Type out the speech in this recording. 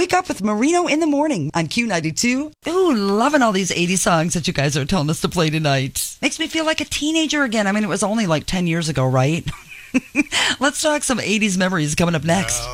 Wake Up with Marino in the morning on Q92. Ooh, loving all these 80s songs that you guys are telling us to play tonight. Makes me feel like a teenager again. I mean, it was only like 10 years ago, right? Let's talk some 80s memories coming up next.